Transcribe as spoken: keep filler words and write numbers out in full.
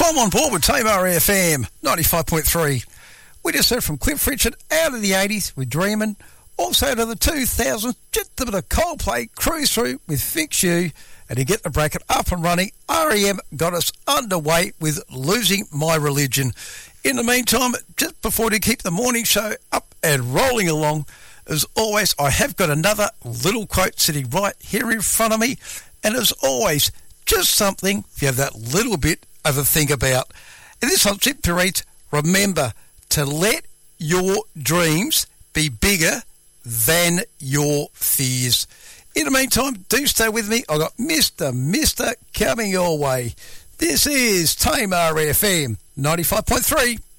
Time on board with Tamar F M ninety-five point three. We just heard from Cliff Richard out of the eighties with Dreamin'. Also to the two thousands, just a bit of Coldplay cruise through with Fix You. And to get the bracket up and running, R E M got us underway with Losing My Religion. In the meantime, just before we keep the morning show up and rolling along, as always, I have got another little quote sitting right here in front of me. And as always, just something if you have that little bit of a think about. And this one simply reads, remember to let your dreams be bigger than your fears. In the meantime, do stay with me. I've got Mister Mister coming your way. This is Tamar F M ninety-five point three.